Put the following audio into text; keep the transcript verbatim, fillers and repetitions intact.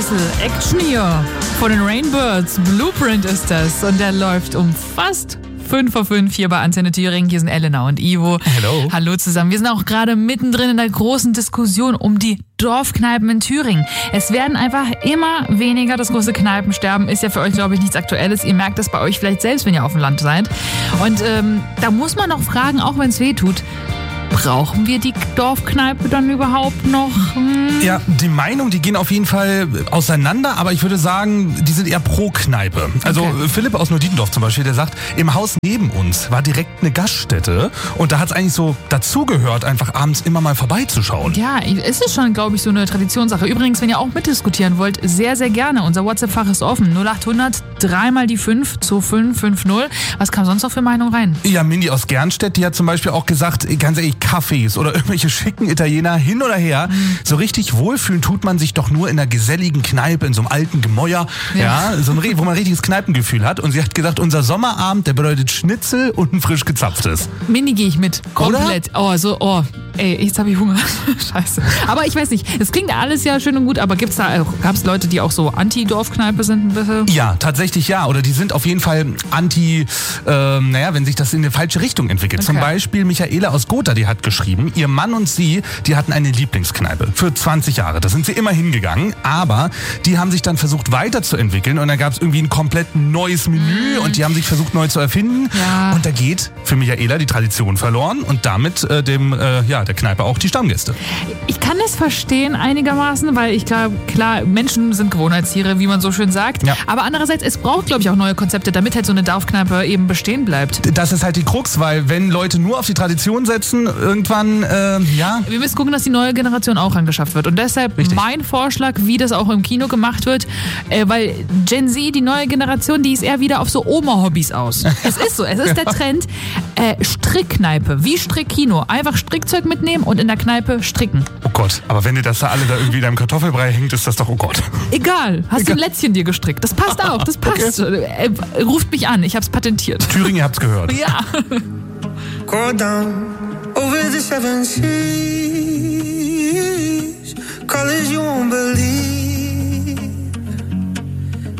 bisschen Action hier. Von den Rainbirds. Blueprint ist das. Und der läuft um fast fünf vor fünf hier bei Antenne Thüringen. Hier sind Elena und Ivo. Hallo. Hallo zusammen. Wir sind auch gerade mittendrin in der großen Diskussion um die Dorfkneipen in Thüringen. Es werden einfach immer weniger. Das große Kneipensterben ist ja für euch, glaube ich, nichts Aktuelles. Ihr merkt das bei euch vielleicht selbst, wenn ihr auf dem Land seid. Und ähm, da muss man noch fragen, auch wenn es weh tut, brauchen wir die Dorfkneipe dann überhaupt noch? Hm. Ja, die Meinungen, die gehen auf jeden Fall auseinander, aber ich würde sagen, die sind eher pro Kneipe. Also okay. Philipp aus Neudietendorf zum Beispiel, der sagt, im Haus neben uns war direkt eine Gaststätte und da hat es eigentlich so dazugehört, einfach abends immer mal vorbeizuschauen. Ja, es ist schon, glaube ich, so eine Traditionssache. Übrigens, wenn ihr auch mitdiskutieren wollt, sehr, sehr gerne. Unser WhatsApp-Fach ist offen. null acht hundert, dreimal die fünf, zwei fünf fünf null. Was kam sonst noch für Meinung rein? Ja, Mindy aus Gernstedt, die hat zum Beispiel auch gesagt, ganz ehrlich, Cafés oder irgendwelche schicken Italiener hin oder her. Mhm. So richtig wohlfühlen tut man sich doch nur in einer geselligen Kneipe, in so einem alten Gemäuer, ja. Ja, so ein, wo man ein richtiges Kneipengefühl hat. Und sie hat gesagt, unser Sommerabend, der bedeutet Schnitzel und ein frisch gezapftes. Mindy, gehe ich mit. Komplett. Oder? Oh, so, oh. Ey, jetzt habe ich Hunger. Scheiße. Aber ich weiß nicht, es klingt alles ja schön und gut, aber gibt's da, gab es Leute, die auch so Anti-Dorfkneipe sind? Ein bisschen? Ja, tatsächlich ja. Oder die sind auf jeden Fall anti, ähm, naja, wenn sich das in eine falsche Richtung entwickelt. Okay. Zum Beispiel Michaela aus Gotha, die hat geschrieben, ihr Mann und sie, die hatten eine Lieblingskneipe für zwanzig Jahre. Da sind sie immer hingegangen, aber die haben sich dann versucht weiterzuentwickeln und da gab es irgendwie ein komplett neues Menü mm. und die haben sich versucht neu zu erfinden. Ja. Und da geht für Michaela die Tradition verloren und damit äh, dem, äh, ja, der Kneipe auch die Stammgäste. Ich kann das verstehen einigermaßen, weil ich glaube, klar, Menschen sind Gewohnheitstiere, wie man so schön sagt. Ja. Aber andererseits, es braucht, glaube ich, auch neue Konzepte, damit halt so eine Dorfkneipe eben bestehen bleibt. Das ist halt die Krux, weil wenn Leute nur auf die Tradition setzen, irgendwann, äh, ja... Wir müssen gucken, dass die neue Generation auch angeschafft wird. Und deshalb Richtig. Mein Vorschlag, wie das auch im Kino gemacht wird, äh, weil Gen Z, die neue Generation, die ist eher wieder auf so Oma-Hobbys aus. Es ist so, es ist der Trend. Äh, Strickkneipe, wie Strickkino. Einfach Strickzeug mitnehmen und in der Kneipe stricken. Oh Gott, aber wenn dir das da alle da irgendwie in deinem Kartoffelbrei hängt, ist das doch, oh Gott. Egal, hast Egal. du ein Lätzchen dir gestrickt. Das passt auch, das passt. Okay. Äh, ruft mich an, ich hab's patentiert. Thüringen, ihr habt's gehört. Ja. Go down over the seven seas, colors you won't believe.